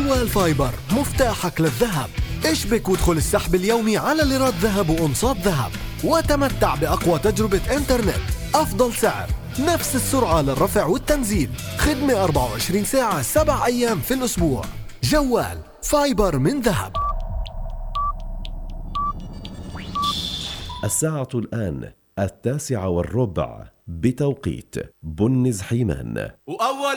جوال فايبر مفتاحك للذهب. اشبك وادخل السحب اليومي على ليرات ذهب وأنصات ذهب، وتمتع بأقوى تجربة إنترنت، أفضل سعر، نفس السرعة للرفع والتنزيل، خدمة 24 ساعة 7 أيام في الأسبوع. جوال فايبر من ذهب. الساعة الآن 9:15 بتوقيت بنز حيمان. وأول